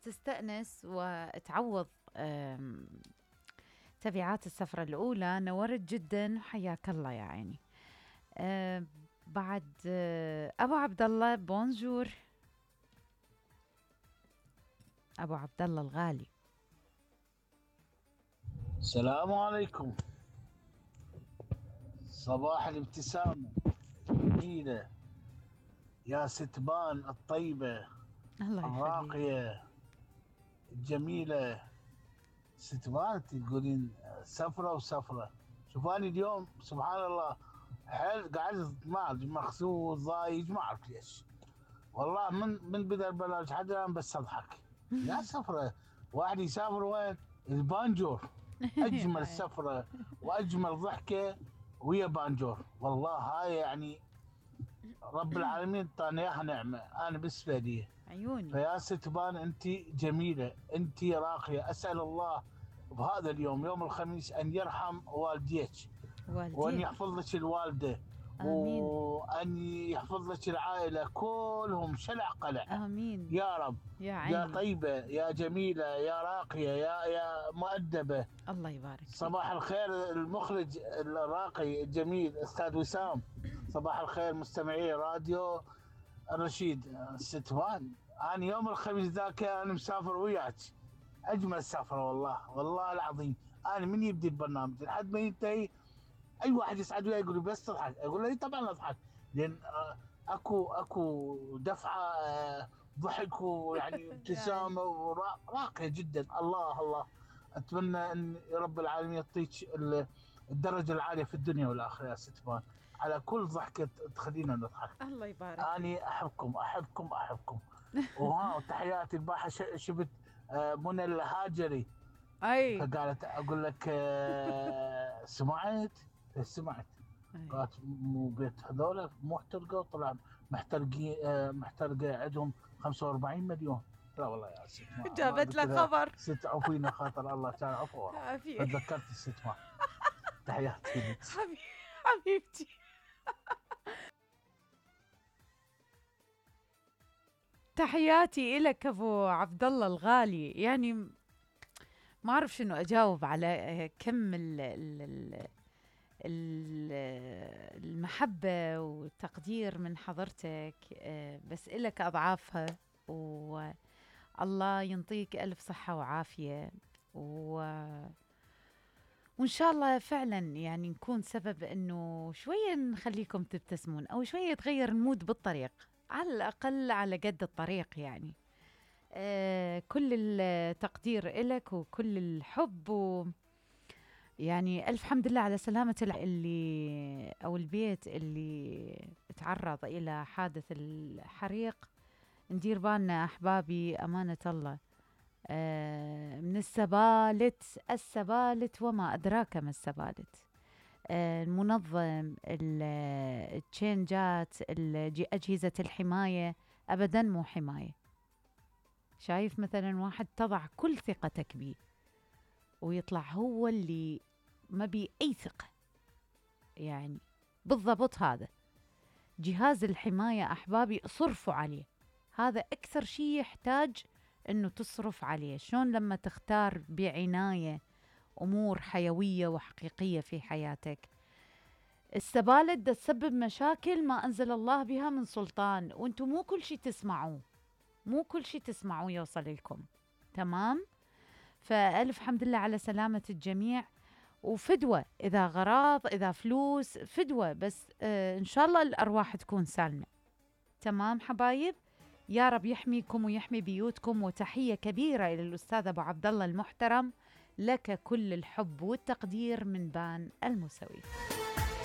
تستأنس وتعوض تبعات السفرة الأولى. نورت جدا، حياك الله يا عيني. بعد أبو عبد الله، بونجور أبو عبد الله الغالي. السلام عليكم. صباح الابتسامة الجميلة يا ستبان الطيبة الله يخليك. الراقية الجميلة. ستبان تقولين سفرة وسفرة. شوفاني اليوم سبحان الله حيل قاعد مخزوز ضايج، ما اعرف ليش والله. من بدا البرنامج حتى الان بس اضحك. يا سفرة واحد يسافر وين؟ البانجور. اجمل سفرة واجمل ضحكة ويا بانجور، والله هاي يعني رب العالمين طاني اياها نعمة انا بالنسبة لي. عيوني. فيا ستبان انت جميلة، انت راقية. اسأل الله بهذا اليوم يوم الخميس ان يرحم والديك وان يحفظ لك الوالدة آمين. وان يحفظ لك العائلة كلهم شلع قلع. آمين يا رب. يا عيني. يا طيبة يا جميلة يا راقية يا مؤدبة. الله يبارك فيك. صباح الخير المخرج الراقي الجميل استاذ وسام. صباح الخير مستمعي راديو الرشيد. ستوان انا يوم الخميس ذاك انا مسافر وياك، اجمل سفره والله والله العظيم. انا من يبدي البرنامج لحد ما ينتهي اي واحد يسعد وياي يقول لي بس تضحك، اقول له طبعا اضحك لان اكو دفعه ضحك ويعني ابتسامه راقيه جدا. الله الله. اتمنى ان رب العالمين يعطيك الدرجه العاليه في الدنيا والاخره يا ستبان، على كل ضحكه تخلينا نضحك. الله يبارك. اني احبكم احبكم احبكم. وها تحياتي البارحه شفت منى الهاجري. اي فقالت اقول لك سمعت قالت مو بيت هذول محترقه، طلع محترقين محترقه عندهم 45 مليون. لا والله يا ست جابت لك خبر. ست عفوينا خاطر الله كان عفو. تذكرت الست ما. تحياتي لك حبيبتي. تحياتي إلك أبو عبد الله الغالي. يعني ما أعرف شنو أجاوب على كم المحبة والتقدير من حضرتك، بس إلك أضعافها، والله ينطيك ألف صحة وعافية، وإن شاء الله فعلا يعني نكون سبب إنه شوية نخليكم تبتسمون أو شوية تغير المود بالطريق، على الأقل على قد الطريق يعني. كل التقدير إلك وكل الحب، يعني ألف حمد لله على سلامة اللي أو البيت اللي تعرض إلى حادث الحريق. ندير بالنا أحبابي، أمانة الله. من السبالت وما أدراك ما السبالت. المنظم، التشينجات، أجهزة الحماية أبدا مو حماية. شايف مثلا واحد تضع كل ثقتك بيه ويطلع هو اللي ما بي أي ثقة، يعني بالضبط هذا جهاز الحماية أحبابي. صرفوا عليه، هذا أكثر شيء يحتاج أنه تصرف عليه. شلون لما تختار بعناية أمور حيوية وحقيقية في حياتك. السبالت ده تسبب مشاكل ما أنزل الله بها من سلطان، وانتم مو كل شيء تسمعوه يوصل لكم. تمام؟ فألف حمد لله على سلامة الجميع، وفدوة إذا غراض إذا فلوس فدوة، بس إن شاء الله الأرواح تكون سالمة. تمام حبايب؟ يا رب يحميكم ويحمي بيوتكم. وتحية كبيرة إلى الأستاذ أبو عبد الله المحترم، لك كل الحب والتقدير من بان الموسوي.